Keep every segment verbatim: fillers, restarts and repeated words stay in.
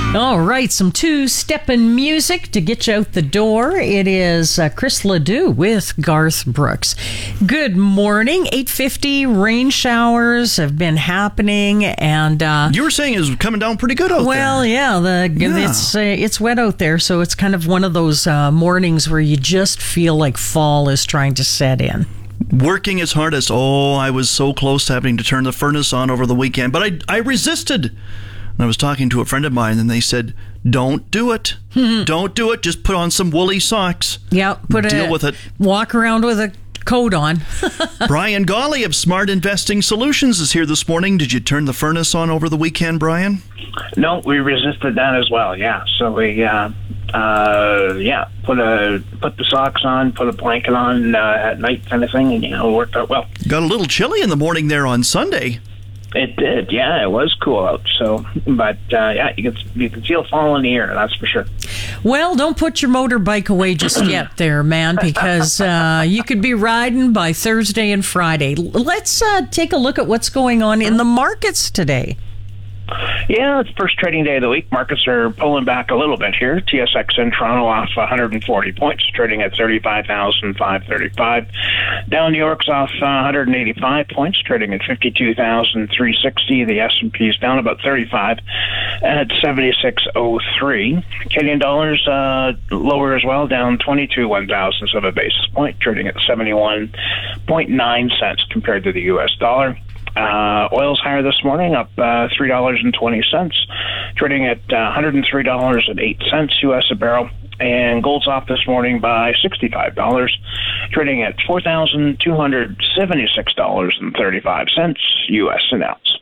All right, some two-stepping music to get you out the door. It is uh, Chris Ledoux with Garth Brooks. Good morning. eight fifty, rain showers have been happening, and uh, you were saying it was coming down pretty good out well, there. Well, yeah, the yeah. it's uh, it's wet out there, so it's kind of one of those uh, mornings where you just feel like fall is trying to set in. Working as hard as, oh, I was so close to having to turn the furnace on over the weekend, but I I resisted. And I was talking to a friend of mine, and they said, don't do it. Don't do it. Just put on some woolly socks. Yeah, put Deal a, with it. Walk around with a coat on. Brian Golly of Smart Investing Solutions is here this morning. Did you turn the furnace on over the weekend, Brian? No, we resisted that as well, yeah. So we, uh, uh, yeah, put a put the socks on, put a blanket on uh, at night kind of thing, and, you know, it worked out well. Got a little chilly in the morning there on Sunday. It did, yeah. It was cool out. So, but uh, yeah, you can you can feel fall in the air. That's for sure. Well, don't put your motorbike away just yet, there, man, because uh, you could be riding by Thursday and Friday. Let's uh, take a look at what's going on in the markets today. Yeah, it's first trading day of the week. Markets are pulling back a little bit here. T S X in Toronto off one hundred forty points, trading at thirty-five thousand five hundred thirty-five. Down New York's off uh, one hundred eighty-five points, trading at fifty-two thousand three hundred sixty. The S and P's down about thirty-five at seventy-six oh three. Canadian dollars uh, lower as well, down twenty-two one thousandths of a basis point, trading at seventy-one point nine cents compared to the U S dollar. Uh, oil's higher this morning, up uh, three dollars and twenty cents, trading at uh, one hundred three dollars and eight cents U S a barrel. And gold's off this morning by sixty-five dollars, trading at four thousand two hundred seventy-six dollars and thirty-five cents U S an ounce.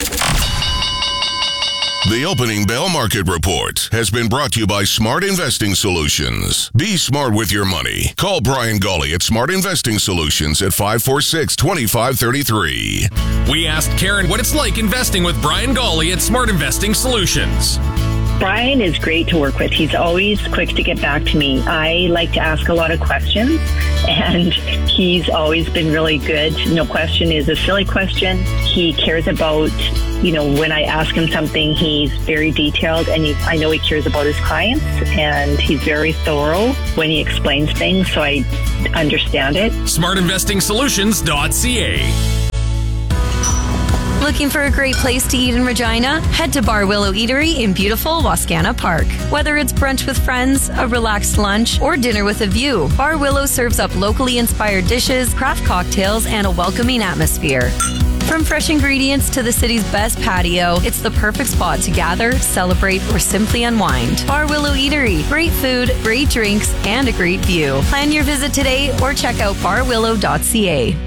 The Opening Bell Market Report has been brought to you by Smart Investing Solutions. Be smart with your money. Call Brian Golly at Smart Investing Solutions at five four six, two five three three. We asked Karen what it's like investing with Brian Golly at Smart Investing Solutions. Brian is great to work with. He's always quick to get back to me. I like to ask a lot of questions, and he's always been really good. No question is a silly question. He cares about, you know, when I ask him something, he's very detailed, and he, I know he cares about his clients, and he's very thorough when he explains things, so I understand it. smart investing solutions dot c a. Looking for a great place to eat in Regina? Head to Bar Willow Eatery in beautiful Wascana Park. Whether it's brunch with friends, a relaxed lunch, or dinner with a view, Bar Willow serves up locally inspired dishes, craft cocktails, and a welcoming atmosphere. From fresh ingredients to the city's best patio, it's the perfect spot to gather, celebrate, or simply unwind. Bar Willow Eatery. Great food, great drinks, and a great view. Plan your visit today or check out bar willow dot c a.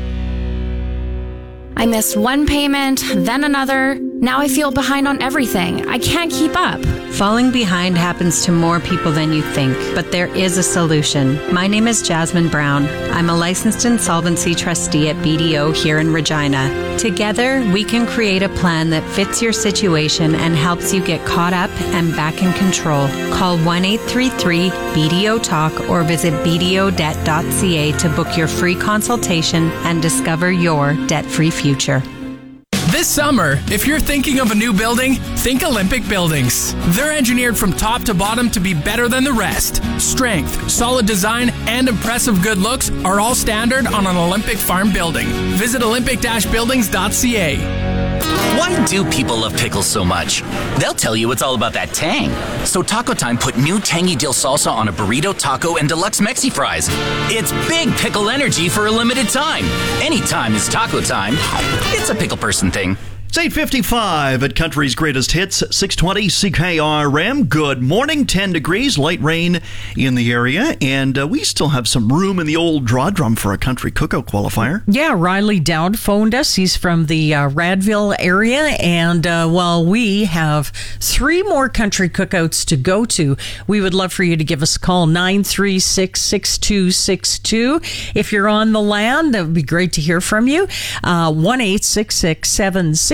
I missed one payment, then another. Now I feel behind on everything. I can't keep up. Falling behind happens to more people than you think, but there is a solution. My name is Jasmine Brown. I'm a licensed insolvency trustee at B D O here in Regina. Together, we can create a plan that fits your situation and helps you get caught up and back in control. Call one eight three three B D O talk or visit b d o debt dot c a to book your free consultation and discover your debt-free future. This summer, if you're thinking of a new building, think Olympic Buildings. They're engineered from top to bottom to be better than the rest. Strength, solid design, and impressive good looks are all standard on an Olympic Farm building. Visit olympic dash buildings dot c a. Why do people love pickles so much? They'll tell you it's all about that tang. So Taco Time put new tangy dill salsa on a burrito, taco, and deluxe Mexi fries. It's big pickle energy for a limited time. Anytime is taco time. It's a pickle person thing. It's eight fifty-five at Country's Greatest Hits, six twenty C K R M. Good morning, ten degrees, light rain in the area, and uh, we still have some room in the old draw drum for a country cookout qualifier. Yeah, Riley Dowd phoned us. He's from the uh, Radville area, and uh, while we have three more country cookouts to go to, we would love for you to give us a call, nine three six, six two six two. If you're on the land, it would be great to hear from you. Uh, one eight six six, seven six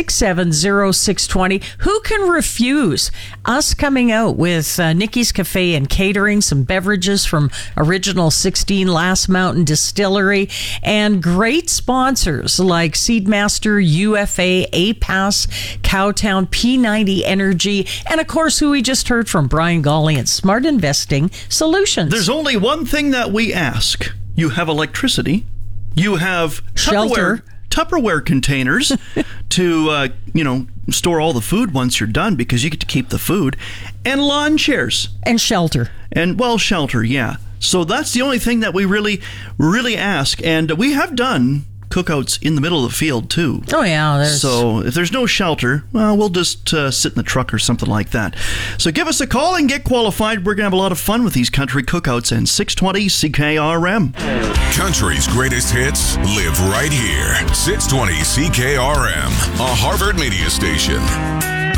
six seven zero six two zero. Who can refuse us coming out with uh, Nikki's Cafe and Catering, some beverages from Original sixteen Last Mountain Distillery, and great sponsors like Seedmaster, U F A, A P A S, Cowtown, P ninety Energy, and of course who we just heard from, Brian Golly at Smart Investing Solutions. There's only one thing that we ask. You have electricity. You have shelter. Tupperware, Tupperware containers to, uh, you know, store all the food once you're done, because you get to keep the food, and lawn chairs. And shelter. And, well, shelter, yeah. So that's the only thing that we really, really ask. And we have done cookouts in the middle of the field, too. Oh, yeah. There's... So if there's no shelter, well, we'll just uh, sit in the truck or something like that. So give us a call and get qualified. We're going to have a lot of fun with these country cookouts. And six twenty C K R M. Country's greatest hits live right here. six twenty C K R M, a Harvard media station.